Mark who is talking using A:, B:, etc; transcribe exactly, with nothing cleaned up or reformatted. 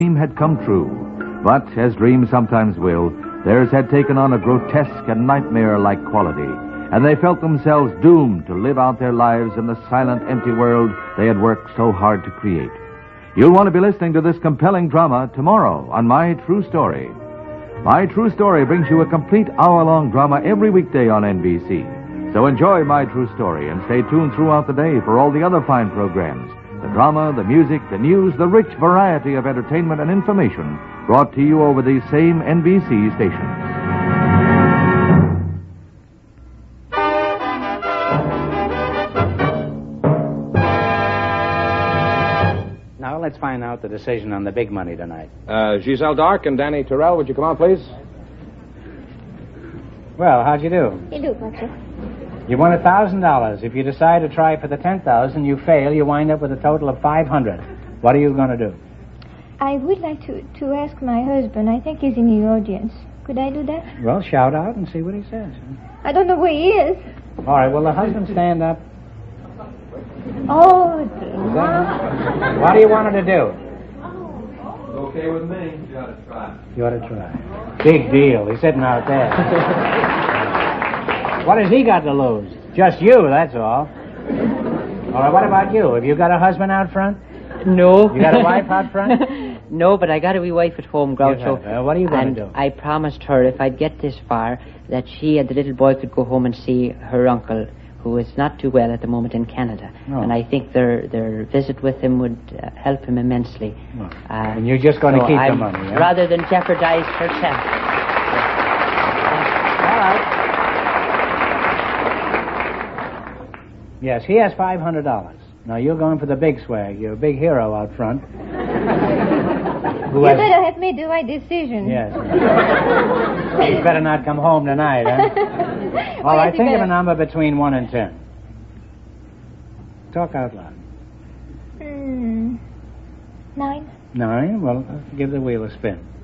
A: dream had come true, but, as dreams sometimes will, theirs had taken on a grotesque and nightmare-like quality, and they felt themselves doomed to live out their lives in the silent, empty world they had worked so hard to create. You'll want to be listening to this compelling drama tomorrow on My True Story. My True Story brings you a complete hour-long drama every weekday on N B C. So enjoy My True Story and stay tuned throughout the day for all the other fine programs. The drama, the music, the news, the rich variety of entertainment and information brought to you over these same N B C stations.
B: Now let's find out the decision on the big money tonight.
C: Uh, Giselle Dark and Danny Terrell, would you come out, please?
B: Well, how'd you do?
D: You do, Patrick.
B: You won a thousand dollars. If you decide to try for the ten thousand, you fail. You wind up with a total of five hundred. What are you going to do?
D: I would like to, to ask my husband. I think he's in the audience. Could I do that?
B: Well, shout out and see what he says.
D: I don't know where he is.
B: All right. Will the husband stand up?
D: Oh,
B: That- what do you want her to do?
E: It's okay with me. You ought to try.
B: You ought to try. Big deal. He's sitting out there. What has he got to lose? Just you, that's all. All right, what about you? Have you got a husband out front?
F: No.
B: You got a wife out front?
F: No, but I got a wee wife at home, Groucho.
B: You have. Uh, what are you going
F: and
B: to do?
F: I promised her if I'd get this far that she and the little boy could go home and see her uncle, who is not too well at the moment in Canada.
B: Oh.
F: And I think their their visit with him would uh, help him immensely.
B: Oh.
F: Uh,
B: And you're just going
F: so
B: to keep
F: I'm,
B: the money, yeah?
F: rather than jeopardize herself.
B: All right. Yes, he has five hundred dollars. Now, you're going for the big swag. You're a big hero out front. Who
D: you
B: has...
D: better have made the right decision.
B: Yes. You better not come home tonight, huh? All right,
D: yes, you
B: think of
D: better.
B: a number between one and ten. Talk out loud.
D: Hmm. Nine.
B: Nine? Well, give the wheel a spin.